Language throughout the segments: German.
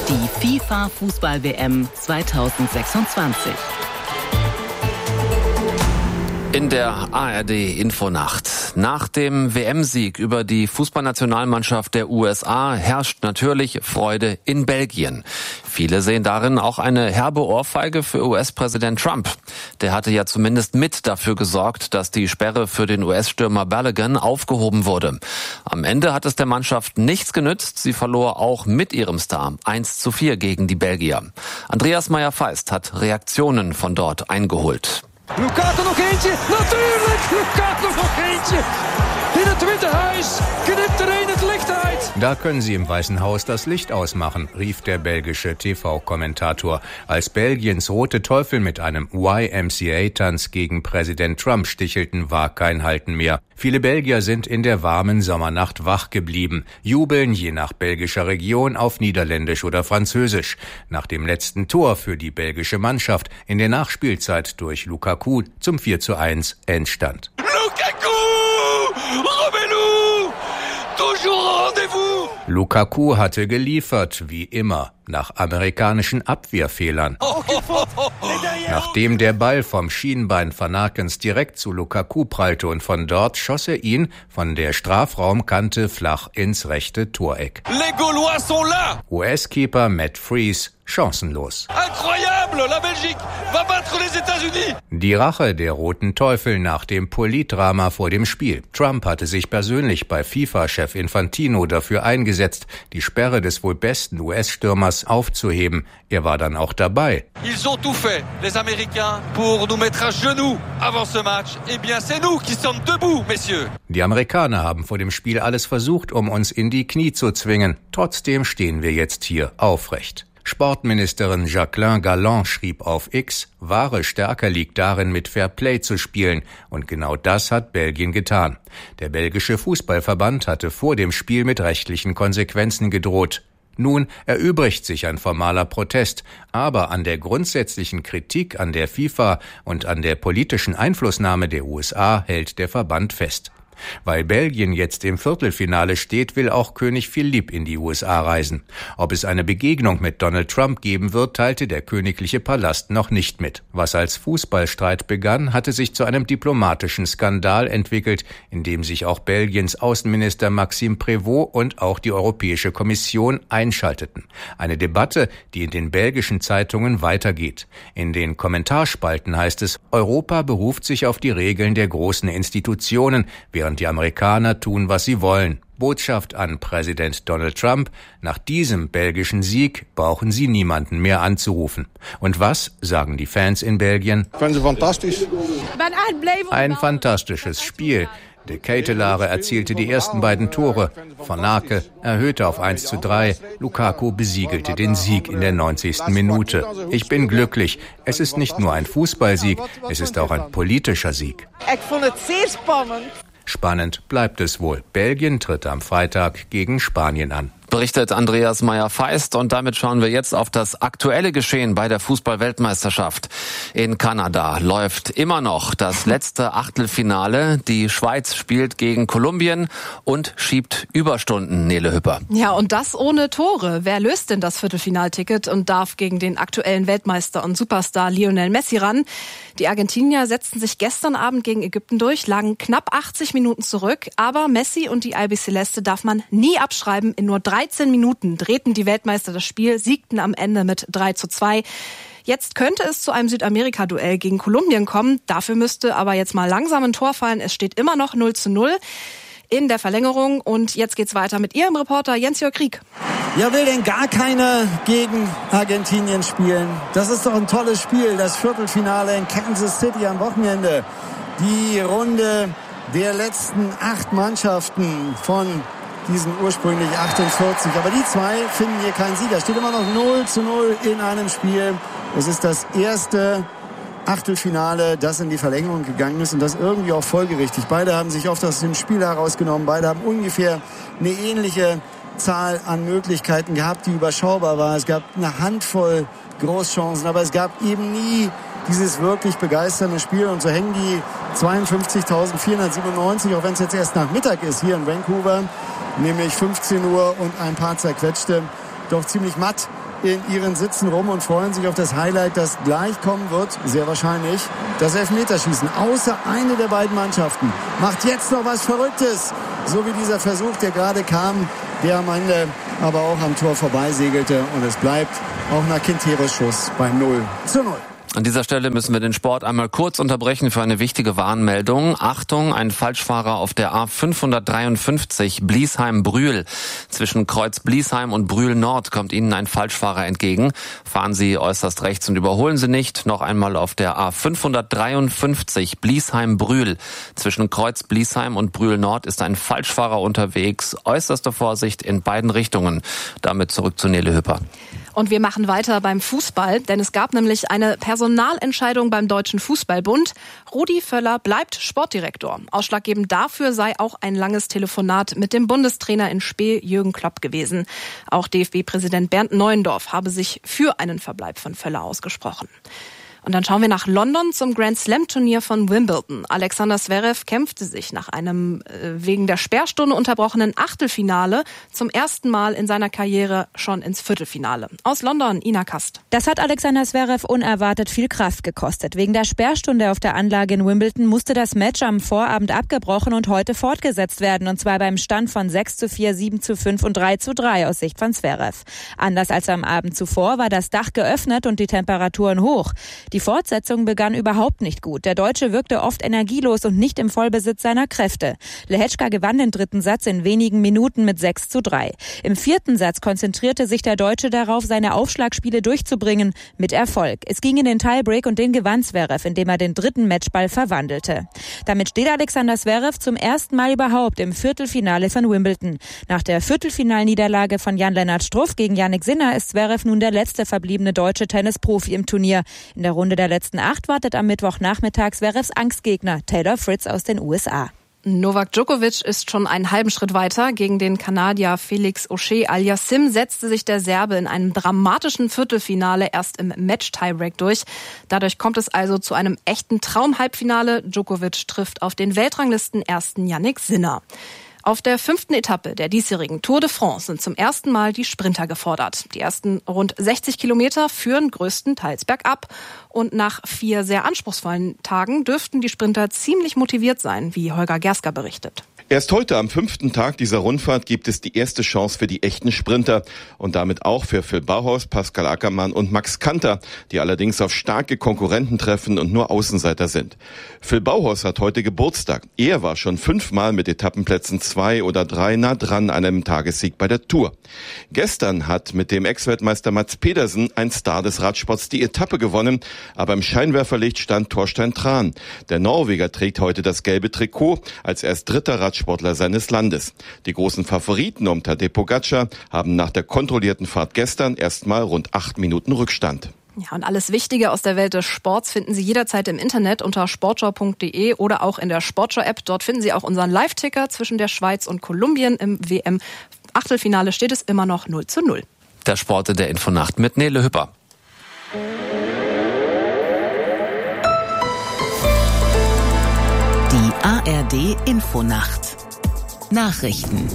Die FIFA-Fußball-WM 2026. In der ARD-Infonacht. Nach dem WM-Sieg über die Fußballnationalmannschaft der USA herrscht natürlich Freude in Belgien. Viele sehen darin auch eine herbe Ohrfeige für US-Präsident Trump. Der hatte ja zumindest mit dafür gesorgt, dass die Sperre für den US-Stürmer Balogun aufgehoben wurde. Am Ende hat es der Mannschaft nichts genützt. Sie verlor auch mit ihrem Star 1:4 gegen die Belgier. Andreas Meyer-Feist hat Reaktionen von dort eingeholt. Lukaku nog eentje, natuurlijk! Lukaku nog eentje! In het Witte Huis knippt het Licht uit. Da können Sie im Weißen Haus das Licht ausmachen, rief der belgische TV-Kommentator, als Belgiens Rote Teufel mit einem YMCA-Tanz gegen Präsident Trump stichelten, war kein Halten mehr. Viele Belgier sind in der warmen Sommernacht wach geblieben, jubeln je nach belgischer Region auf Niederländisch oder Französisch. Nach dem letzten Tor für die belgische Mannschaft in der Nachspielzeit durch Lukaku zum 4:1 Endstand. Lukaku hatte geliefert, wie immer, nach amerikanischen Abwehrfehlern. Nachdem der Ball vom Schienbein Van Ackens direkt zu Lukaku prallte und von dort schoss er ihn von der Strafraumkante flach ins rechte Toreck. US-Keeper Matt Freese chancenlos. Incroyable, la Belgique va battre les États-Unis. Die Rache der Roten Teufel nach dem Politdrama vor dem Spiel. Trump hatte sich persönlich bei FIFA-Chef Infantino dafür eingesetzt, die Sperre des wohl besten US-Stürmers aufzuheben. Er war dann auch dabei. Ils ont tout fait, les Américains, pour nous mettre à genoux avant ce match. Eh bien, c'est nous qui sommes debout, messieurs. Die Amerikaner haben vor dem Spiel alles versucht, um uns in die Knie zu zwingen. Trotzdem stehen wir jetzt hier aufrecht. Sportministerin Jacqueline Galland schrieb auf X, wahre Stärke liegt darin, mit Fair Play zu spielen. Und genau das hat Belgien getan. Der belgische Fußballverband hatte vor dem Spiel mit rechtlichen Konsequenzen gedroht. Nun erübrigt sich ein formaler Protest, aber an der grundsätzlichen Kritik an der FIFA und an der politischen Einflussnahme der USA hält der Verband fest. Weil Belgien jetzt im Viertelfinale steht, will auch König Philipp in die USA reisen. Ob es eine Begegnung mit Donald Trump geben wird, teilte der königliche Palast noch nicht mit. Was als Fußballstreit begann, hatte sich zu einem diplomatischen Skandal entwickelt, in dem sich auch Belgiens Außenminister Maxime Prévost und auch die Europäische Kommission einschalteten. Eine Debatte, die in den belgischen Zeitungen weitergeht. In den Kommentarspalten heißt es, Europa beruft sich auf die Regeln der großen Institutionen, während die Amerikaner tun, was sie wollen. Botschaft an Präsident Donald Trump: Nach diesem belgischen Sieg brauchen Sie niemanden mehr anzurufen. Und was sagen die Fans in Belgien? Ein fantastisches Spiel. De Ketelaere erzielte die ersten beiden Tore. Van Aken erhöhte auf 1:3. Lukaku besiegelte den Sieg in der 90. Minute. Ich bin glücklich. Es ist nicht nur ein Fußballsieg, es ist auch ein politischer Sieg. Ich fand es sehr spannend. Spannend bleibt es wohl. Belgien tritt am Freitag gegen Spanien an. Berichtet Andreas Meyer-Feist, und damit schauen wir jetzt auf das aktuelle Geschehen bei der Fußball-Weltmeisterschaft. In Kanada läuft immer noch das letzte Achtelfinale. Die Schweiz spielt gegen Kolumbien und schiebt Überstunden, Nele Hüpper. Ja, und das ohne Tore. Wer löst denn das Viertelfinalticket und darf gegen den aktuellen Weltmeister und Superstar Lionel Messi ran? Die Argentinier setzten sich gestern Abend gegen Ägypten durch, lagen knapp 80 Minuten zurück. Aber Messi und die Albiceleste darf man nie abschreiben. In nur 13 Minuten drehten die Weltmeister das Spiel, siegten am Ende mit 3:2. Jetzt könnte es zu einem Südamerika-Duell gegen Kolumbien kommen. Dafür müsste aber jetzt mal langsam ein Tor fallen. Es steht immer noch 0:0 in der Verlängerung. Und jetzt geht's weiter mit Ihrem Reporter Jens-Jörg Krieg. Ja, will denn gar keiner gegen Argentinien spielen? Das ist doch ein tolles Spiel, das Viertelfinale in Kansas City am Wochenende. Die Runde der letzten 8 Mannschaften von diesen ursprünglich 48. Aber die 2 finden hier keinen Sieger. Steht immer noch 0:0 in einem Spiel. Es ist das erste Achtelfinale, das in die Verlängerung gegangen ist, und das irgendwie auch folgerichtig. Beide haben sich oft aus dem Spiel herausgenommen. Beide haben ungefähr eine ähnliche Zahl an Möglichkeiten gehabt, die überschaubar war. Es gab eine Handvoll Großchancen, aber es gab eben nie dieses wirklich begeisternde Spiel. Und so hängen die 52.497, auch wenn es jetzt erst nach Mittag ist, hier in Vancouver, nämlich 15 Uhr und ein paar zerquetschte, doch ziemlich matt in ihren Sitzen rum und freuen sich auf das Highlight, das gleich kommen wird, sehr wahrscheinlich, das Elfmeterschießen. Außer eine der beiden Mannschaften macht jetzt noch was Verrücktes, so wie dieser Versuch, der gerade kam, der am Ende aber auch am Tor vorbeisegelte. Und es bleibt auch nach Quinteros Schuss beim 0:0. An dieser Stelle müssen wir den Sport einmal kurz unterbrechen für eine wichtige Warnmeldung. Achtung, ein Falschfahrer auf der A553 Bliesheim-Brühl. Zwischen Kreuz Bliesheim und Brühl Nord kommt Ihnen ein Falschfahrer entgegen. Fahren Sie äußerst rechts und überholen Sie nicht. Noch einmal auf der A553 Bliesheim-Brühl. Zwischen Kreuz Bliesheim und Brühl Nord ist ein Falschfahrer unterwegs. Äußerste Vorsicht in beiden Richtungen. Damit zurück zu Nele Hüpper. Und wir machen weiter beim Fußball, denn es gab nämlich eine Personalentscheidung beim Deutschen Fußballbund. Rudi Völler bleibt Sportdirektor. Ausschlaggebend dafür sei auch ein langes Telefonat mit dem Bundestrainer in Spee, Jürgen Klopp, gewesen. Auch DFB-Präsident Bernd Neuendorf habe sich für einen Verbleib von Völler ausgesprochen. Und dann schauen wir nach London zum Grand-Slam-Turnier von Wimbledon. Alexander Zverev kämpfte sich nach einem wegen der Sperrstunde unterbrochenen Achtelfinale zum ersten Mal in seiner Karriere schon ins Viertelfinale. Aus London, Ina Kast. Das hat Alexander Zverev unerwartet viel Kraft gekostet. Wegen der Sperrstunde auf der Anlage in Wimbledon musste das Match am Vorabend abgebrochen und heute fortgesetzt werden. Und zwar beim Stand von 6:4, 7:5 und 3:3 aus Sicht von Zverev. Anders als am Abend zuvor war das Dach geöffnet und die Temperaturen hoch. Die Fortsetzung begann überhaupt nicht gut. Der Deutsche wirkte oft energielos und nicht im Vollbesitz seiner Kräfte. Lehečka gewann den dritten Satz in wenigen Minuten mit 6:3. Im vierten Satz konzentrierte sich der Deutsche darauf, seine Aufschlagspiele durchzubringen, mit Erfolg. Es ging in den Tiebreak und den gewann Zverev, indem er den dritten Matchball verwandelte. Damit steht Alexander Zverev zum ersten Mal überhaupt im Viertelfinale von Wimbledon. Nach der Viertelfinalniederlage von Jan-Lennart Struff gegen Jannik Sinner ist Zverev nun der letzte verbliebene deutsche Tennisprofi im Turnier. In der Runde der letzten 8 wartet am Mittwochnachmittag Zverevs Angstgegner Taylor Fritz aus den USA. Novak Djokovic ist schon einen halben Schritt weiter. Gegen den Kanadier Felix Auger-Aliassime setzte sich der Serbe in einem dramatischen Viertelfinale erst im Match-Tiebreak durch. Dadurch kommt es also zu einem echten Traum-Halbfinale. Djokovic trifft auf den Weltranglisten-Ersten Jannik Sinner. Auf der 5. Etappe der diesjährigen Tour de France sind zum ersten Mal die Sprinter gefordert. Die ersten rund 60 Kilometer führen größtenteils bergab. Und nach 4 sehr anspruchsvollen Tagen dürften die Sprinter ziemlich motiviert sein, wie Holger Gersker berichtet. Erst heute am 5. Tag dieser Rundfahrt gibt es die erste Chance für die echten Sprinter und damit auch für Phil Bauhaus, Pascal Ackermann und Max Kanter, die allerdings auf starke Konkurrenten treffen und nur Außenseiter sind. Phil Bauhaus hat heute Geburtstag. Er war schon 5-mal mit Etappenplätzen 2 oder 3 nah dran an einem Tagessieg bei der Tour. Gestern hat mit dem Ex-Weltmeister Mats Pedersen ein Star des Radsports die Etappe gewonnen, aber im Scheinwerferlicht stand Thorstein Tran. Der Norweger trägt heute das gelbe Trikot als erst dritter Radsportler seines Landes. Die großen Favoriten um Tadej Pogačar haben nach der kontrollierten Fahrt gestern erstmal rund 8 Minuten Rückstand. Ja, und alles Wichtige aus der Welt des Sports finden Sie jederzeit im Internet unter sportschau.de oder auch in der Sportschau-App. Dort finden Sie auch unseren Live-Ticker zwischen der Schweiz und Kolumbien. Im WM-Achtelfinale steht es immer noch 0:0. Der Sport der Infonacht mit Nele Hüpper. Die ARD Infonacht. Nachrichten.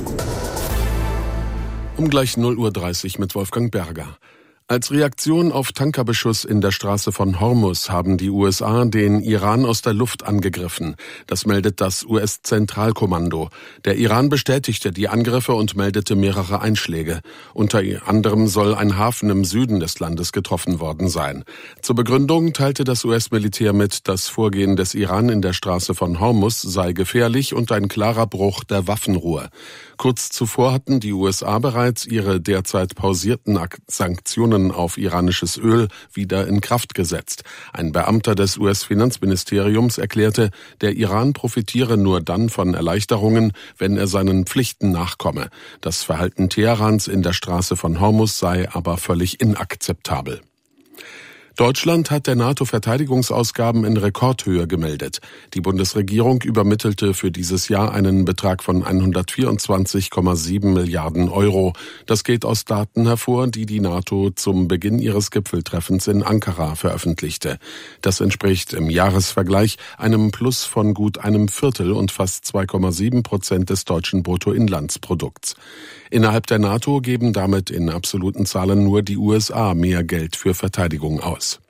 Um gleich 0:30 Uhr mit Wolfgang Berger. Als Reaktion auf Tankerbeschuss in der Straße von Hormuz haben die USA den Iran aus der Luft angegriffen. Das meldet das US-Zentralkommando. Der Iran bestätigte die Angriffe und meldete mehrere Einschläge. Unter anderem soll ein Hafen im Süden des Landes getroffen worden sein. Zur Begründung teilte das US-Militär mit, das Vorgehen des Iran in der Straße von Hormuz sei gefährlich und ein klarer Bruch der Waffenruhe. Kurz zuvor hatten die USA bereits ihre derzeit pausierten Sanktionen auf iranisches Öl wieder in Kraft gesetzt. Ein Beamter des US-Finanzministeriums erklärte, der Iran profitiere nur dann von Erleichterungen, wenn er seinen Pflichten nachkomme. Das Verhalten Teherans in der Straße von Hormuz sei aber völlig inakzeptabel. Deutschland hat der NATO Verteidigungsausgaben in Rekordhöhe gemeldet. Die Bundesregierung übermittelte für dieses Jahr einen Betrag von 124,7 Milliarden Euro. Das geht aus Daten hervor, die die NATO zum Beginn ihres Gipfeltreffens in Ankara veröffentlichte. Das entspricht im Jahresvergleich einem Plus von gut einem Viertel und fast 2,7% des deutschen Bruttoinlandsprodukts. Innerhalb der NATO geben damit in absoluten Zahlen nur die USA mehr Geld für Verteidigung aus.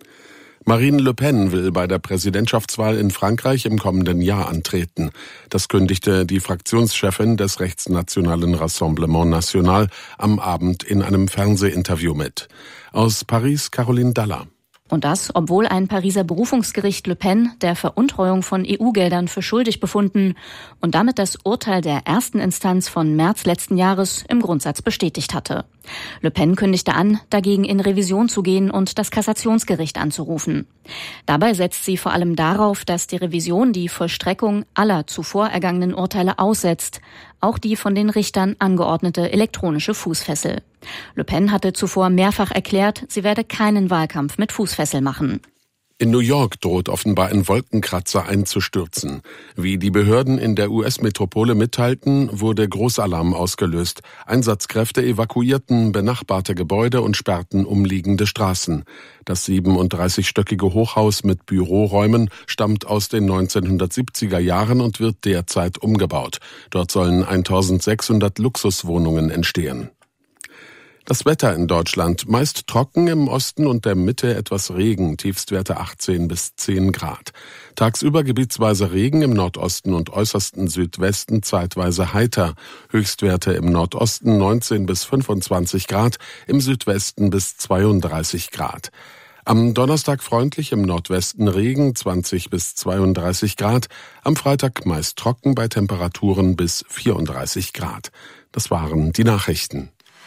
Marine Le Pen will bei der Präsidentschaftswahl in Frankreich im kommenden Jahr antreten. Das kündigte die Fraktionschefin des rechtsnationalen Rassemblement National am Abend in einem Fernsehinterview mit. Aus Paris Caroline Daller. Und das, obwohl ein Pariser Berufungsgericht Le Pen der Veruntreuung von EU-Geldern für schuldig befunden und damit das Urteil der ersten Instanz von März letzten Jahres im Grundsatz bestätigt hatte. Le Pen kündigte an, dagegen in Revision zu gehen und das Kassationsgericht anzurufen. Dabei setzt sie vor allem darauf, dass die Revision die Vollstreckung aller zuvor ergangenen Urteile aussetzt, auch die von den Richtern angeordnete elektronische Fußfessel. Le Pen hatte zuvor mehrfach erklärt, sie werde keinen Wahlkampf mit Fußfessel machen. In New York droht offenbar ein Wolkenkratzer einzustürzen. Wie die Behörden in der US-Metropole mitteilten, wurde Großalarm ausgelöst. Einsatzkräfte evakuierten benachbarte Gebäude und sperrten umliegende Straßen. Das 37-stöckige Hochhaus mit Büroräumen stammt aus den 1970er Jahren und wird derzeit umgebaut. Dort sollen 1600 Luxuswohnungen entstehen. Das Wetter in Deutschland meist trocken, im Osten und der Mitte etwas Regen, Tiefstwerte 18 bis 10 Grad. Tagsüber gebietsweise Regen, im Nordosten und äußersten Südwesten zeitweise heiter. Höchstwerte im Nordosten 19 bis 25 Grad, im Südwesten bis 32 Grad. Am Donnerstag freundlich, im Nordwesten Regen, 20 bis 32 Grad. Am Freitag meist trocken bei Temperaturen bis 34 Grad. Das waren die Nachrichten.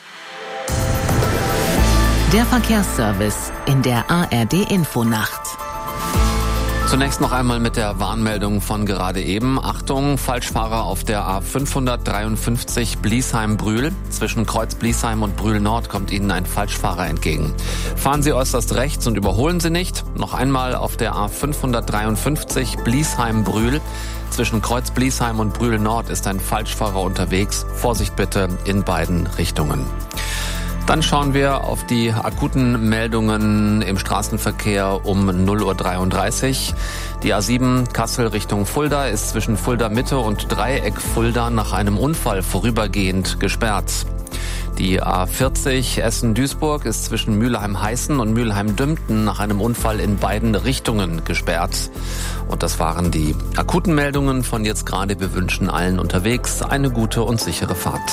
Der Verkehrsservice in der ARD-Infonacht. Zunächst noch einmal mit der Warnmeldung von gerade eben. Achtung, Falschfahrer auf der A553 Bliesheim-Brühl. Zwischen Kreuz Bliesheim und Brühl Nord kommt Ihnen ein Falschfahrer entgegen. Fahren Sie äußerst rechts und überholen Sie nicht. Noch einmal auf der A553 Bliesheim-Brühl. Zwischen Kreuz Bliesheim und Brühl Nord ist ein Falschfahrer unterwegs. Vorsicht bitte in beiden Richtungen. Dann schauen wir auf die akuten Meldungen im Straßenverkehr um 0:33 Uhr. Die A7 Kassel Richtung Fulda ist zwischen Fulda Mitte und Dreieck Fulda nach einem Unfall vorübergehend gesperrt. Die A40 Essen-Duisburg ist zwischen Mülheim-Heißen und Mülheim-Dümpten nach einem Unfall in beiden Richtungen gesperrt. Und das waren die akuten Meldungen von jetzt gerade. Wir wünschen allen unterwegs eine gute und sichere Fahrt.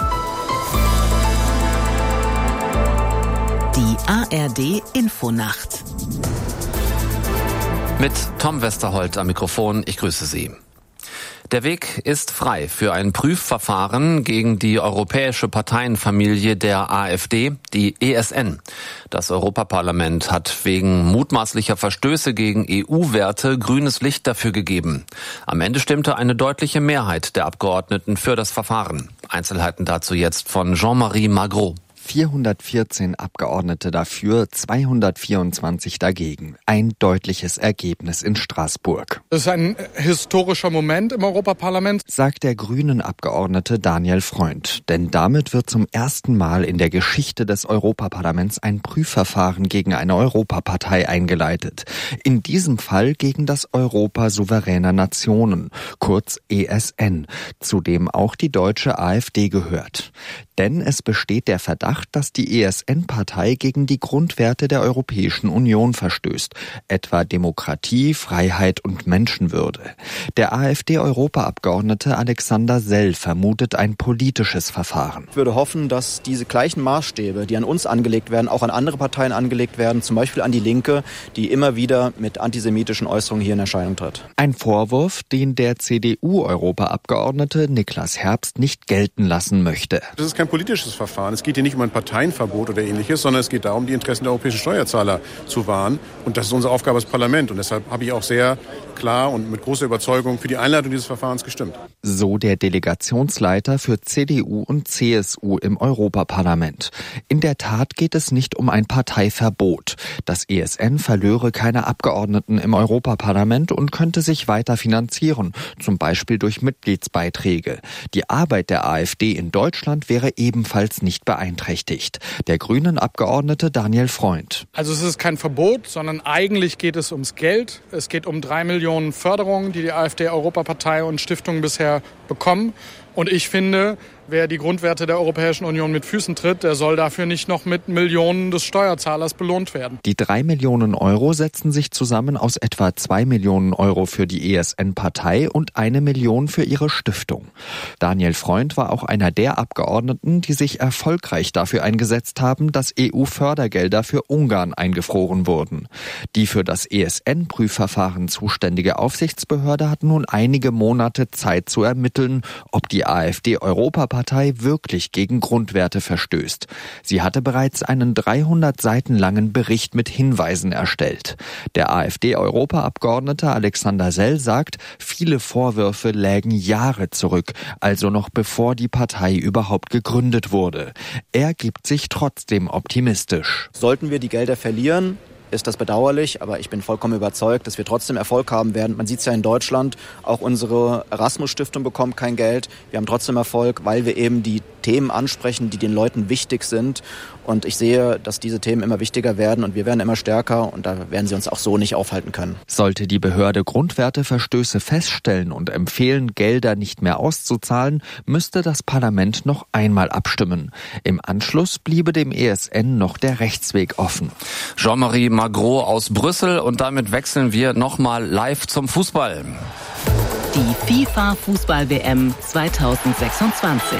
Die ARD-Infonacht. Mit Tom Westerholt am Mikrofon. Ich grüße Sie. Der Weg ist frei für ein Prüfverfahren gegen die europäische Parteienfamilie der AfD, die ESN. Das Europaparlament hat wegen mutmaßlicher Verstöße gegen EU-Werte grünes Licht dafür gegeben. Am Ende stimmte eine deutliche Mehrheit der Abgeordneten für das Verfahren. Einzelheiten dazu jetzt von Jean-Marie Magro. 414 Abgeordnete dafür, 224 dagegen. Ein deutliches Ergebnis in Straßburg. Das ist ein historischer Moment im Europaparlament, sagt der Grünen-Abgeordnete Daniel Freund. Denn damit wird zum ersten Mal in der Geschichte des Europaparlaments ein Prüfverfahren gegen eine Europapartei eingeleitet. In diesem Fall gegen das Europa souveräner Nationen, kurz ESN, zu dem auch die deutsche AfD gehört. Denn es besteht der Verdacht, dass die ESN-Partei gegen die Grundwerte der Europäischen Union verstößt, etwa Demokratie, Freiheit und Menschenwürde. Der AfD-Europaabgeordnete Alexander Sell vermutet ein politisches Verfahren. Ich würde hoffen, dass diese gleichen Maßstäbe, die an uns angelegt werden, auch an andere Parteien angelegt werden, zum Beispiel an die Linke, die immer wieder mit antisemitischen Äußerungen hier in Erscheinung tritt. Ein Vorwurf, den der CDU-Europaabgeordnete Niklas Herbst nicht gelten lassen möchte. Das ist kein politisches Verfahren. Es geht hier nicht um ein Parteienverbot oder Ähnliches, sondern es geht darum, die Interessen der europäischen Steuerzahler zu wahren. Und das ist unsere Aufgabe als Parlament. Und deshalb habe ich auch sehr klar und mit großer Überzeugung für die Einleitung dieses Verfahrens gestimmt. So der Delegationsleiter für CDU und CSU im Europaparlament. In der Tat geht es nicht um ein Parteiverbot. Das ESN verlöre keine Abgeordneten im Europaparlament und könnte sich weiter finanzieren, zum Beispiel durch Mitgliedsbeiträge. Die Arbeit der AfD in Deutschland wäre ebenfalls nicht beeinträchtigt. Der Grünen-Abgeordnete Daniel Freund. Also es ist kein Verbot, sondern eigentlich geht es ums Geld. Es geht um 3 Millionen Förderungen, die AfD-Europapartei und Stiftungen bisher bekommen. Und ich finde, wer die Grundwerte der Europäischen Union mit Füßen tritt, der soll dafür nicht noch mit Millionen des Steuerzahlers belohnt werden. Die 3 Millionen Euro setzen sich zusammen aus etwa 2 Millionen Euro für die ESN-Partei und 1 Million für ihre Stiftung. Daniel Freund war auch einer der Abgeordneten, die sich erfolgreich dafür eingesetzt haben, dass EU-Fördergelder für Ungarn eingefroren wurden. Die für das ESN-Prüfverfahren zuständige Aufsichtsbehörde hat nun einige Monate Zeit zu ermitteln, ob die AfD-Europapartei wirklich gegen Grundwerte verstößt. Sie hatte bereits einen 300 Seiten langen Bericht mit Hinweisen erstellt. Der AfD-Europaabgeordnete Alexander Sell sagt, viele Vorwürfe lägen Jahre zurück, also noch bevor die Partei überhaupt gegründet wurde. Er gibt sich trotzdem optimistisch. Sollten wir die Gelder verlieren, ist das bedauerlich, aber ich bin vollkommen überzeugt, dass wir trotzdem Erfolg haben werden. Man sieht es ja in Deutschland, auch unsere Erasmus-Stiftung bekommt kein Geld. Wir haben trotzdem Erfolg, weil wir eben die Themen ansprechen, die den Leuten wichtig sind. Und ich sehe, dass diese Themen immer wichtiger werden und wir werden immer stärker und da werden sie uns auch so nicht aufhalten können. Sollte die Behörde Grundwerteverstöße feststellen und empfehlen, Gelder nicht mehr auszuzahlen, müsste das Parlament noch einmal abstimmen. Im Anschluss bliebe dem ESN noch der Rechtsweg offen. Jean-Marie Magro aus Brüssel und damit wechseln wir nochmal live zum Fußball. Die FIFA-Fußball-WM 2026.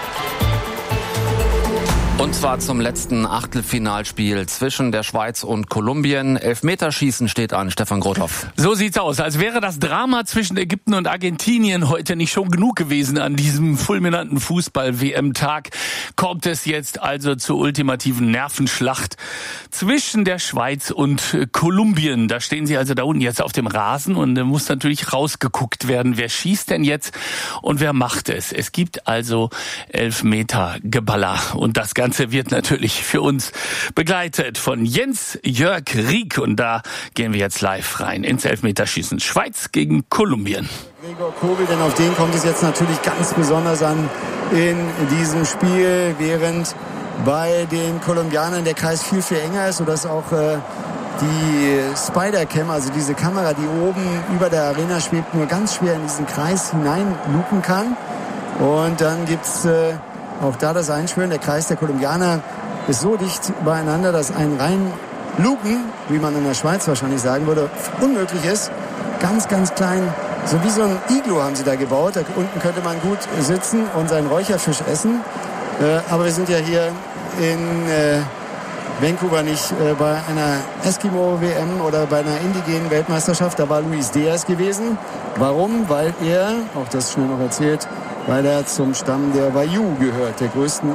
Und zwar zum letzten Achtelfinalspiel zwischen der Schweiz und Kolumbien. Elfmeterschießen steht an, Stefan Grothoff. So sieht's aus, als wäre das Drama zwischen Ägypten und Argentinien heute nicht schon genug gewesen an diesem fulminanten Fußball-WM-Tag. Kommt es jetzt also zur ultimativen Nervenschlacht zwischen der Schweiz und Kolumbien. Da stehen sie also da unten jetzt auf dem Rasen und muss natürlich rausgeguckt werden. Wer schießt denn jetzt und wer macht es? Es gibt also Elfmetergeballer und das Ganze wird natürlich für uns begleitet von Jens-Jörg Rieck. Und da gehen wir jetzt live rein ins Elfmeterschießen. Schweiz gegen Kolumbien. Gregor Kobel, denn auf den kommt es jetzt natürlich ganz besonders an in diesem Spiel, während bei den Kolumbianern der Kreis viel, viel enger ist, sodass auch die Spider-Cam, also diese Kamera, die oben über der Arena schwebt, nur ganz schwer in diesen Kreis hineinlupen kann. Und dann gibt's auch da das Einschwören. Der Kreis der Kolumbianer ist so dicht beieinander, dass ein Reinlupen, wie man in der Schweiz wahrscheinlich sagen würde, unmöglich ist. Ganz, ganz klein, so wie so ein Iglu haben sie da gebaut. Da unten könnte man gut sitzen und seinen Räucherfisch essen. Aber wir sind ja hier in Vancouver nicht bei einer Eskimo-WM oder bei einer indigenen Weltmeisterschaft. Da war Luis Diaz gewesen. Warum? Weil er, auch das schnell noch erzählt, weil er zum Stamm der Wayuu gehört, des größten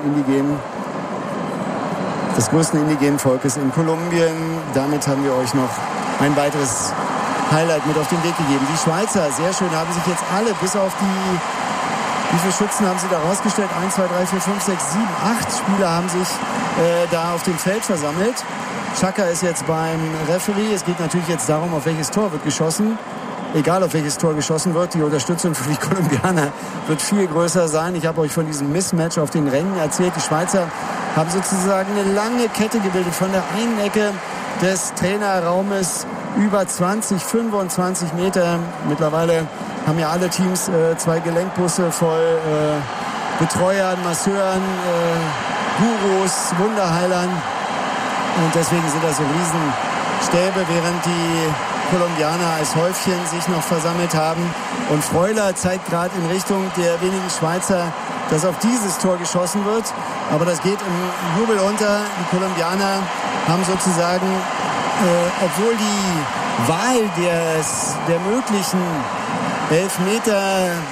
indigenen Volkes in Kolumbien. Damit haben wir euch noch ein weiteres Highlight mit auf den Weg gegeben. Die Schweizer, sehr schön, haben sich jetzt alle, bis auf wie viele Schützen haben sie da rausgestellt? 1, 2, 3, 4, 5, 6, 7, 8 Spieler haben sich da auf dem Feld versammelt. Xhaka ist jetzt beim Referee. Es geht natürlich jetzt darum, auf welches Tor wird geschossen. Egal, auf welches Tor geschossen wird, die Unterstützung für die Kolumbianer wird viel größer sein. Ich habe euch von diesem Mismatch auf den Rängen erzählt. Die Schweizer haben sozusagen eine lange Kette gebildet von der einen Ecke des Trainerraumes über 20, 25 Meter. Mittlerweile haben ja alle Teams 2 Gelenkbusse voll Betreuern, Masseuren, Gurus, Wunderheilern. Und deswegen sind das so Riesenstäbe, während die Kolumbianer als Häufchen sich noch versammelt haben. Und Freuler zeigt gerade in Richtung der wenigen Schweizer, dass auf dieses Tor geschossen wird. Aber das geht im Jubel unter. Die Kolumbianer haben sozusagen, obwohl die Wahl der möglichen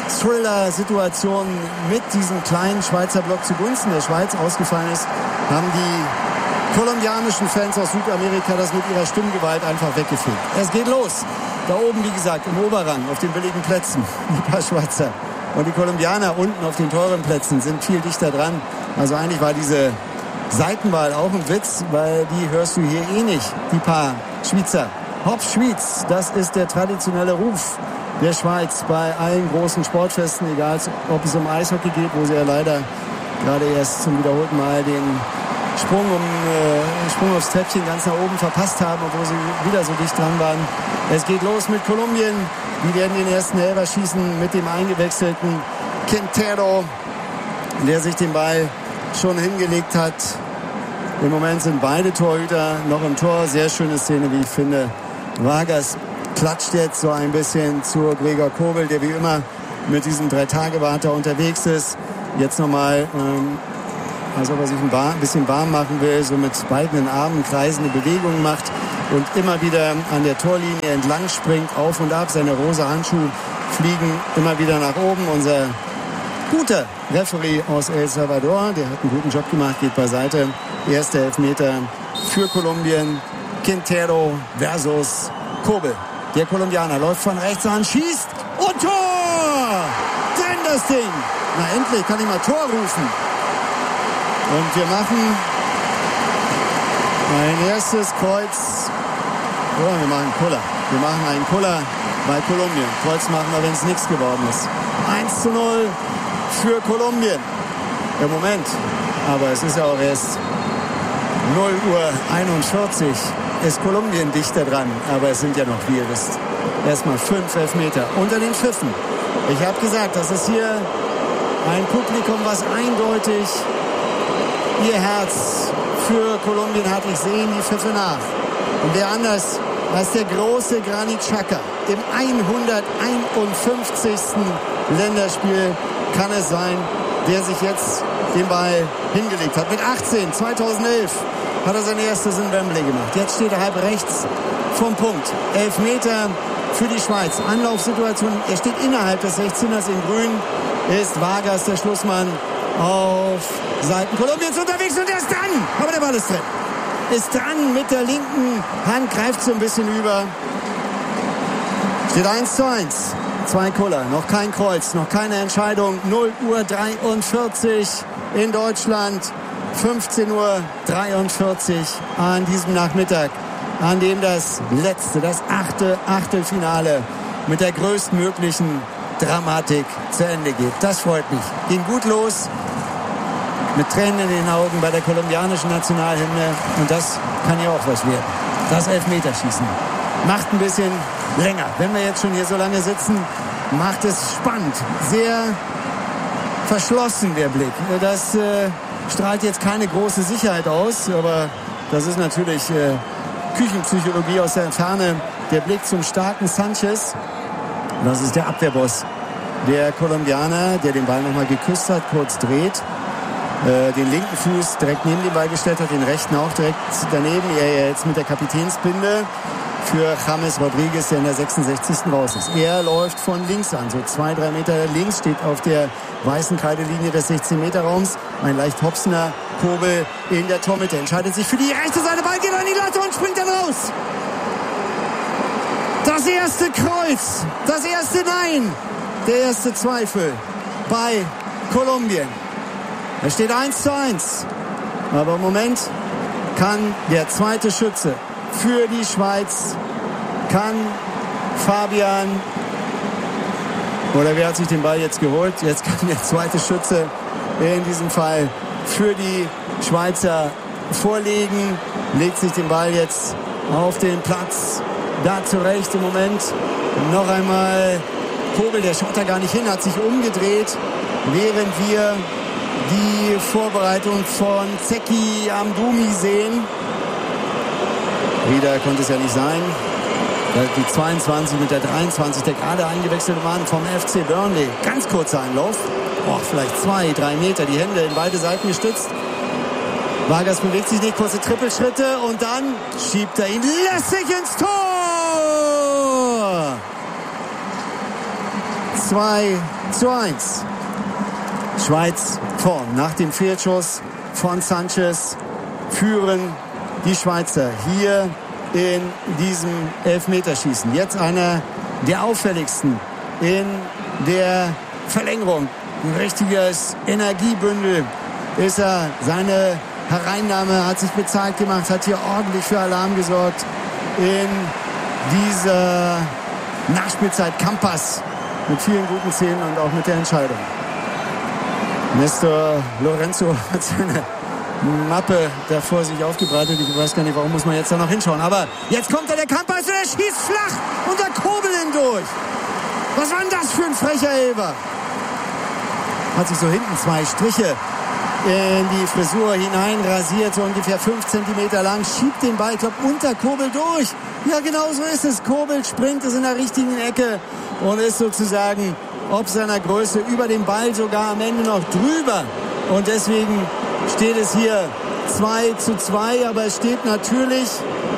Thriller-Situation mit diesem kleinen Schweizer Block zugunsten der Schweiz ausgefallen ist, haben die kolumbianischen Fans aus Südamerika das mit ihrer Stimmgewalt einfach weggefegt. Es geht los. Da oben, wie gesagt, im Oberrang, auf den billigen Plätzen, die paar Schweizer. Und die Kolumbianer unten auf den teuren Plätzen sind viel dichter dran. Also eigentlich war diese Seitenwahl auch ein Witz, weil die hörst du hier eh nicht, die paar Schweizer. Hopp Schwyz, das ist der traditionelle Ruf der Schweiz bei allen großen Sportfesten, egal ob es um Eishockey geht, wo sie ja leider gerade erst zum wiederholten Mal den Sprung aufs Treppchen ganz nach oben verpasst haben, obwohl sie wieder so dicht dran waren. Es geht los mit Kolumbien. Die werden den ersten Elfer schießen mit dem eingewechselten Quintero, der sich den Ball schon hingelegt hat. Im Moment sind beide Torhüter noch im Tor. Sehr schöne Szene, wie ich finde. Vargas klatscht jetzt so ein bisschen zu Gregor Kobel, der wie immer mit diesem 3-Tage-Warter unterwegs ist. Jetzt nochmal, als ob er sich ein bisschen warm machen will, so mit beiden Armen kreisende Bewegungen macht und immer wieder an der Torlinie entlang springt, auf und ab. Seine rosa Handschuhe fliegen immer wieder nach oben. Unser guter Referee aus El Salvador, der hat einen guten Job gemacht, geht beiseite. Erster Elfmeter für Kolumbien. Quintero versus Kobel. Der Kolumbianer läuft von rechts an, schießt und Tor! Drin das Ding! Na endlich kann ich mal Tor rufen. Und wir machen ein erstes Kreuz. Oh, wir machen Kuller. Wir machen einen Kuller bei Kolumbien. Kreuz machen wir, wenn es nichts geworden ist. 1:0 für Kolumbien. Im Moment. Aber es ist ja auch erst 0:41 ist Kolumbien dichter dran. Aber es sind ja noch, wie ihr wisst, erstmal 5 Elfmeter unter den Pfiffen. Ich habe gesagt, das ist hier ein Publikum, was eindeutig ihr Herz für Kolumbien hat. Ich sehe die Pfiffe nach. Und wer anders als der große Granit Xhaka im 151. Länderspiel kann es sein, der sich jetzt den Ball hingelegt hat. Mit 18, 2011 hat er sein erstes in Wembley gemacht. Jetzt steht er halb rechts vom Punkt. Elfmeter für die Schweiz. Anlaufsituation, er steht innerhalb des 16ers in grün. Ist Vargas, der Schlussmann, auf Seiten Kolumbiens unterwegs und er ist dran. Aber der Ball ist drin. Ist dran mit der linken Hand, greift so ein bisschen über. Steht 1:1. 2 Kuller, noch kein Kreuz, noch keine Entscheidung. 0:43 in Deutschland. 15:43 an diesem Nachmittag, an dem das letzte, das 8. Achtelfinale mit der größtmöglichen Dramatik zu Ende geht. Das freut mich. Ging gut los, mit Tränen in den Augen bei der kolumbianischen Nationalhymne. Und das kann ja auch was werden. Das Elfmeterschießen macht ein bisschen länger. Wenn wir jetzt schon hier so lange sitzen, macht es spannend. Sehr verschlossen der Blick. Das strahlt jetzt keine große Sicherheit aus, aber das ist natürlich Küchenpsychologie aus der Ferne. Der Blick zum starken Sanchez. Das ist der Abwehrboss der Kolumbianer, der den Ball nochmal geküsst hat, kurz dreht. Den linken Fuß direkt neben den Ball gestellt hat, den rechten auch direkt daneben. Er jetzt mit der Kapitänsbinde für James Rodriguez, der in der 66. raus ist. Er läuft von links an, so 2-3 Meter links, steht auf der weißen Kreidelinie des 16-Meter-Raums. Ein leicht hopsender Kobel in der Tormitte. Entscheidet sich für die rechte Seite. Ball geht an die Latte und springt dann raus. Das erste Kreuz, das erste Nein, der erste Zweifel bei Kolumbien. Es steht 1:1. Aber im Moment kann der zweite Schütze für die Schweiz, kann Fabian, oder wer hat sich den Ball jetzt geholt? Jetzt kann der zweite Schütze in diesem Fall für die Schweizer vorlegen, legt sich den Ball jetzt auf den Platz, da zurecht im Moment. Noch einmal Kobel, der schaut da gar nicht hin, hat sich umgedreht, während wir die Vorbereitung von Zeki Amdouni sehen. Wieder konnte es ja nicht sein. Die 22 mit der 23, der gerade eingewechselte Mann vom FC Burnley. Ganz kurzer Einlauf. Vielleicht 2-3 Meter, die Hände in beide Seiten gestützt. Vargas bewegt sich nicht, kurze Trippelschritte und dann schiebt er ihn lässig ins Tor. 2:1. Schweiz vorn. Nach dem Fehlschuss von Sanchez führen die Schweizer hier in diesem Elfmeterschießen. Jetzt einer der auffälligsten in der Verlängerung. Ein richtiges Energiebündel ist er. Seine Hereinnahme hat sich bezahlt gemacht, hat hier ordentlich für Alarm gesorgt in dieser Nachspielzeit. Campas mit vielen guten Szenen und auch mit der Entscheidung. Nestor Lorenzo hat seine Mappe da vor sich aufgebreitet. Ich weiß gar nicht, warum muss man jetzt da noch hinschauen. Aber jetzt kommt der Campas und er schießt flach unter Kobel hindurch. Was war denn das für ein frecher Elfer? Hat sich so hinten 2 Striche in die Frisur hinein rasiert, so ungefähr 5 Zentimeter lang, schiebt den Ball, ich glaube, unter Kobel durch. Ja, genau so ist es. Kobel springt es in der richtigen Ecke und ist sozusagen ob seiner Größe über den Ball sogar am Ende noch drüber. Und deswegen steht es hier 2:2, aber es steht natürlich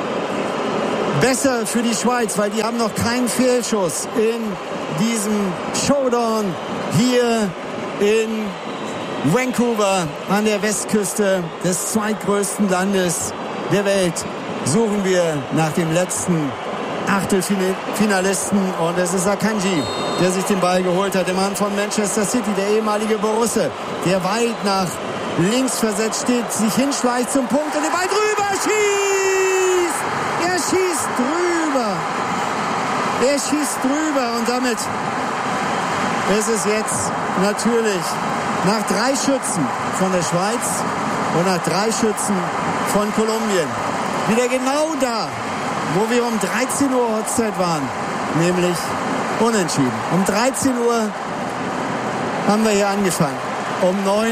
besser für die Schweiz, weil die haben noch keinen Fehlschuss in diesem Showdown hier in Vancouver an der Westküste des zweitgrößten Landes der Welt. Suchen wir nach dem letzten Achtelfinalisten und es ist Akanji, der sich den Ball geholt hat. Der Mann von Manchester City, der ehemalige Borusse, der weit nach links versetzt steht, sich hinschleicht zum Punkt und den Ball drüber schießt. Er schießt drüber. Er schießt drüber und damit ist es jetzt natürlich nach 3 Schützen von der Schweiz und nach 3 Schützen von Kolumbien wieder genau da, wo wir um 13 Uhr Ortszeit waren, nämlich unentschieden. Um 13 Uhr haben wir hier angefangen. Um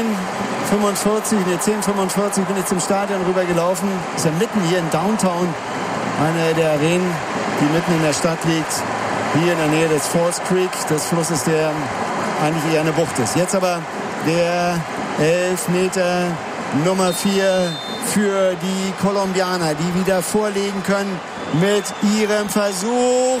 10:45 bin ich zum Stadion rüber gelaufen. Ist ja mitten hier in Downtown, eine der Arenen, die mitten in der Stadt liegt. Hier in der Nähe des Falls Creek, des Flusses, der eigentlich eher eine Bucht ist. Jetzt aber der Elfmeter Nummer 4 für die Kolumbianer, die wieder vorlegen können mit ihrem Versuch.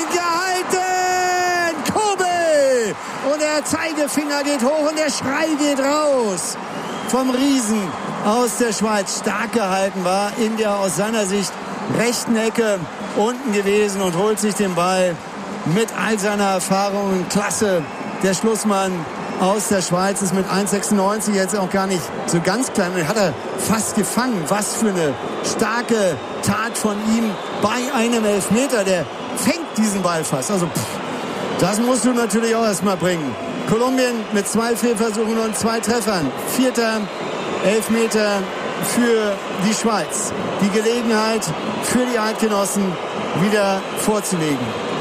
Gehalten! Kobel! Und der Zeigefinger geht hoch und der Schrei geht raus vom Riesen aus der Schweiz. Stark gehalten, war in der aus seiner Sicht rechten Ecke unten gewesen und holt sich den Ball mit all seiner Erfahrung. Klasse. Der Schlussmann aus der Schweiz ist mit 1,96 jetzt auch gar nicht so ganz klein. Den hat er fast gefangen. Was für eine starke Tat von ihm bei einem Elfmeter. Der fängt diesen Ball fast. Also das musst du natürlich auch erstmal bringen. Kolumbien mit 2 Fehlversuchen und 2 Treffern. 4. Elfmeter für die Schweiz. Die Gelegenheit für die Eidgenossen wieder vorzulegen.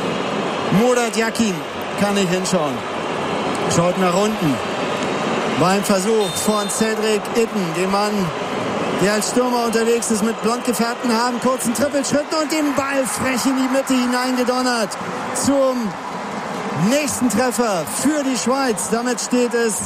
Murat Yakin kann nicht hinschauen. Schaut nach unten. Beim Versuch von Cedric Itten, dem Mann, der als Stürmer unterwegs ist mit blond gefärbten Haaren, kurzen Trippelschritten und den Ball frech in die Mitte hineingedonnert zum nächsten Treffer für die Schweiz. Damit steht es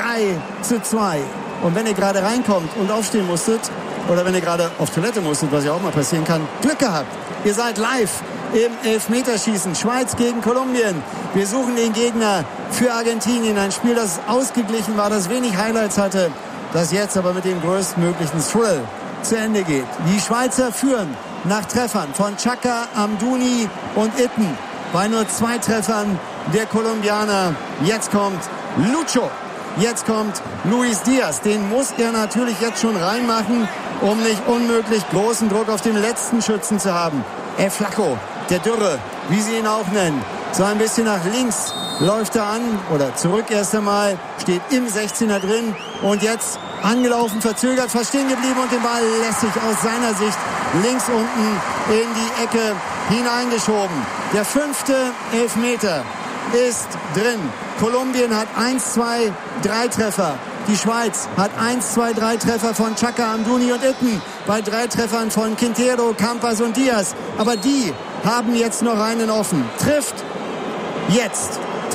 3:2. Und wenn ihr gerade reinkommt und aufstehen musstet, oder wenn ihr gerade auf Toilette musstet, was ja auch mal passieren kann, Glück gehabt. Ihr seid live im Elfmeterschießen. Schweiz gegen Kolumbien. Wir suchen den Gegner für Argentinien. Ein Spiel, das ausgeglichen war, das wenig Highlights hatte, das jetzt aber mit dem größtmöglichen Thrill zu Ende geht. Die Schweizer führen nach Treffern von Chaka, Amdouni und Itten. Bei nur 2 Treffern der Kolumbianer. Jetzt kommt Lucho. Jetzt kommt Luis Diaz. Den muss er natürlich jetzt schon reinmachen, um nicht unmöglich großen Druck auf den letzten Schützen zu haben. El Flaco, der Dürre, wie sie ihn auch nennen. So ein bisschen nach links läuft er an, oder zurück erst einmal, steht im 16er drin und jetzt angelaufen, verzögert, fast stehen geblieben und den Ball lässig aus seiner Sicht links unten in die Ecke hineingeschoben. Der 5. Elfmeter ist drin. Kolumbien hat 1, 2, 3 Treffer. Die Schweiz hat 1, 2, 3 Treffer von Chaka, Amdouni und Itten. Bei 3 Treffern von Quintero, Campas und Diaz. Aber die haben jetzt noch einen offen. Trifft jetzt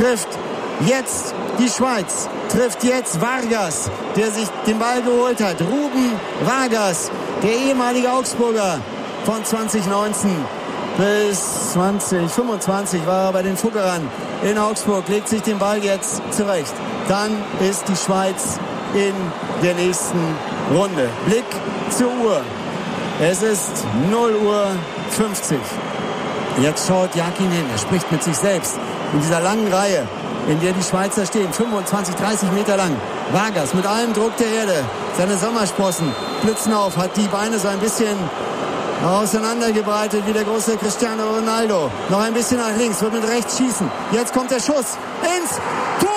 die Schweiz. Trifft jetzt Vargas, der sich den Ball geholt hat. Ruben Vargas, der ehemalige Augsburger von 2019 bis 2025 war er bei den Fuggerern in Augsburg, legt sich den Ball jetzt zurecht. Dann ist die Schweiz in der nächsten Runde. Blick zur Uhr. Es ist 0:50. Jetzt schaut Jakin hin, er spricht mit sich selbst. In dieser langen Reihe, in der die Schweizer stehen, 25, 30 Meter lang. Vargas mit allem Druck der Erde, seine Sommersprossen blitzen auf, hat die Beine so ein bisschen auseinandergebreitet wie der große Cristiano Ronaldo. Noch ein bisschen nach links, wird mit rechts schießen. Jetzt kommt der Schuss ins Tor!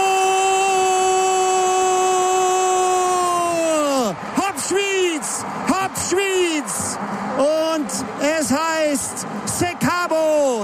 Hopp Schwyz! Hopp Schwyz! Und es heißt Se acabó!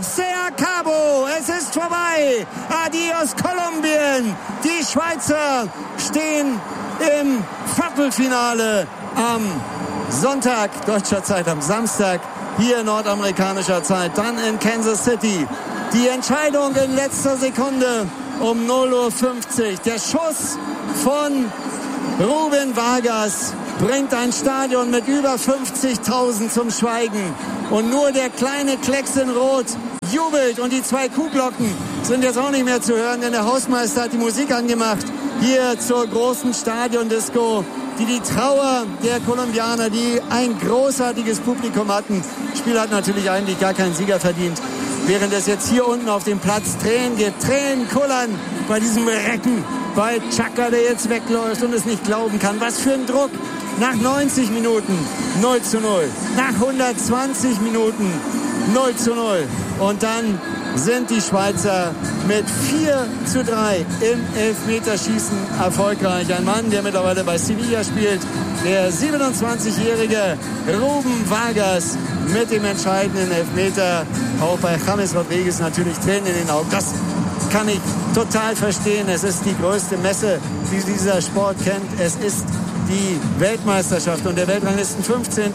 Es ist vorbei! Adios Kolumbien! Die Schweizer stehen im Viertelfinale am Sonntag, deutscher Zeit am Samstag, hier nordamerikanischer Zeit, dann in Kansas City. Die Entscheidung in letzter Sekunde um 0:50 Uhr. Der Schuss von Rubén Vargas bringt ein Stadion mit über 50.000 zum Schweigen. Und nur der kleine Klecks in Rot jubelt. Und die 2 Kuhglocken sind jetzt auch nicht mehr zu hören, denn der Hausmeister hat die Musik angemacht. Hier zur großen Stadiondisco, die Trauer der Kolumbianer, die ein großartiges Publikum hatten. Das Spiel hat natürlich eigentlich gar keinen Sieger verdient. Während es jetzt hier unten auf dem Platz Tränen gibt. Tränen kullern bei diesem Recken, bei Xhaka, der jetzt wegläuft und es nicht glauben kann. Was für ein Druck. Nach 90 Minuten 0:0. Nach 120 Minuten 0:0. Und dann sind die Schweizer mit 4:3 im Elfmeterschießen erfolgreich. Ein Mann, der mittlerweile bei Sevilla spielt, der 27-jährige Rubén Vargas mit dem entscheidenden Elfmeter. Auch bei James Rodríguez natürlich Tränen in den Augen. Das kann ich total verstehen. Es ist die größte Messe, die dieser Sport kennt. Es ist die Weltmeisterschaft und der Weltranglisten 15.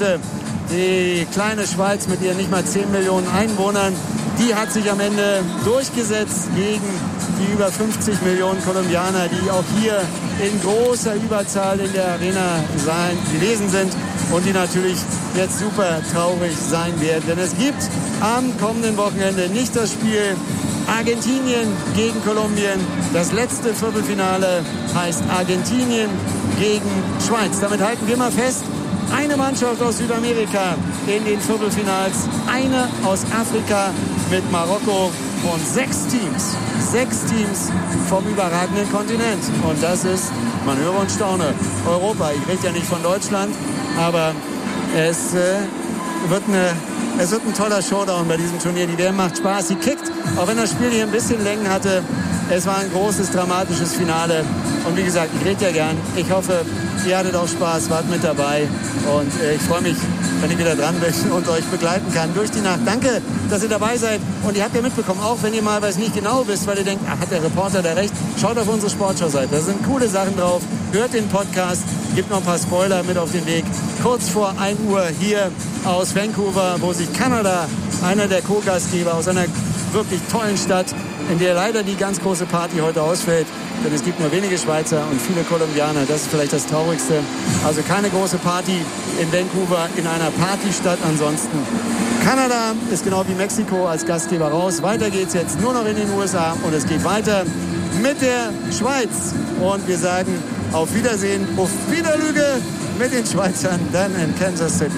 Die kleine Schweiz mit ihren nicht mal 10 Millionen Einwohnern, die hat sich am Ende durchgesetzt gegen die über 50 Millionen Kolumbianer, die auch hier in großer Überzahl in der Arena gewesen sind und die natürlich jetzt super traurig sein werden. Denn es gibt am kommenden Wochenende nicht das Spiel Argentinien gegen Kolumbien. Das letzte Viertelfinale heißt Argentinien gegen Schweiz. Damit halten wir mal fest, eine Mannschaft aus Südamerika in den Viertelfinals, eine aus Afrika mit Marokko und 6 Teams. 6 Teams vom überragenden Kontinent. Und das ist, man höre und staune, Europa. Ich rede ja nicht von Deutschland, aber es wird ein toller Showdown bei diesem Turnier. Die WM macht Spaß, sie kickt, auch wenn das Spiel hier ein bisschen Längen hatte. Es war ein großes, dramatisches Finale. Und wie gesagt, ich rede ja gern. Ich hoffe, ihr hattet auch Spaß, wart mit dabei. Und ich freue mich, wenn ich wieder dran bin und euch begleiten kann durch die Nacht. Danke, dass ihr dabei seid. Und ihr habt ja mitbekommen, auch wenn ihr mal was nicht genau wisst, weil ihr denkt, hat der Reporter da recht, schaut auf unsere Sportschau-Seite. Da sind coole Sachen drauf. Hört den Podcast. Gibt noch ein paar Spoiler mit auf den Weg. Kurz vor 1 Uhr hier aus Vancouver, wo sich Kanada, einer der Co-Gastgeber aus einer wirklich tollen Stadt, in der leider die ganz große Party heute ausfällt. Denn es gibt nur wenige Schweizer und viele Kolumbianer. Das ist vielleicht das Traurigste. Also keine große Party in Vancouver, in einer Partystadt ansonsten. Kanada ist genau wie Mexiko als Gastgeber raus. Weiter geht's jetzt nur noch in den USA und es geht weiter mit der Schweiz. Und wir sagen auf Wiedersehen, auf Wiederlüge mit den Schweizern dann in Kansas City.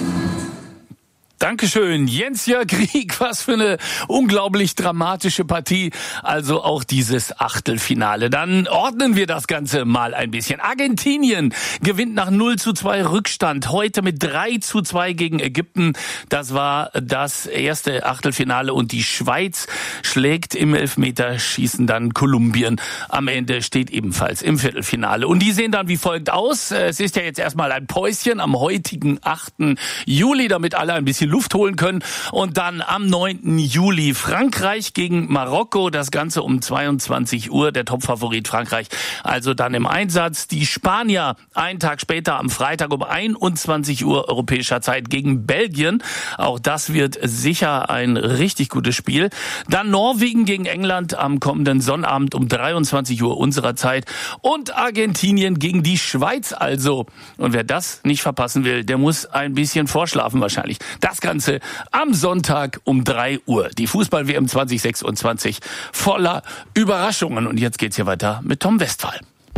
Dankeschön, Jens-Jörg Rieck, was für eine unglaublich dramatische Partie, also auch dieses Achtelfinale. Dann ordnen wir das Ganze mal ein bisschen. Argentinien gewinnt nach 0:2 Rückstand, heute mit 3:2 gegen Ägypten. Das war das erste Achtelfinale und die Schweiz schlägt im Elfmeterschießen dann Kolumbien. Am Ende steht ebenfalls im Viertelfinale. Und die sehen dann wie folgt aus. Es ist ja jetzt erstmal ein Päuschen am heutigen 8. Juli, damit alle ein bisschen Luft holen können. Und dann am 9. Juli Frankreich gegen Marokko. Das Ganze um 22 Uhr. Der Topfavorit Frankreich also dann im Einsatz. Die Spanier einen Tag später am Freitag um 21 Uhr europäischer Zeit gegen Belgien. Auch das wird sicher ein richtig gutes Spiel. Dann Norwegen gegen England am kommenden Sonnabend um 23 Uhr unserer Zeit. Und Argentinien gegen die Schweiz also. Und wer das nicht verpassen will, der muss ein bisschen vorschlafen wahrscheinlich. Das Ganze am Sonntag um 3 Uhr. Die Fußball-WM 2026 voller Überraschungen. Und jetzt geht's hier weiter mit Tom Westphal.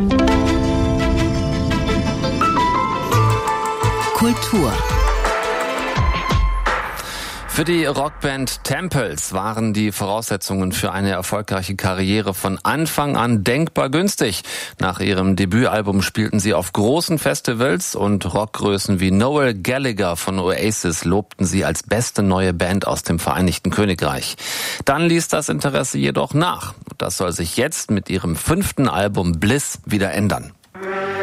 Kultur. Für die Rockband Temples waren die Voraussetzungen für eine erfolgreiche Karriere von Anfang an denkbar günstig. Nach ihrem Debütalbum spielten sie auf großen Festivals und Rockgrößen wie Noel Gallagher von Oasis lobten sie als beste neue Band aus dem Vereinigten Königreich. Dann ließ das Interesse jedoch nach. Das soll sich jetzt mit ihrem 5. Album Bliss wieder ändern.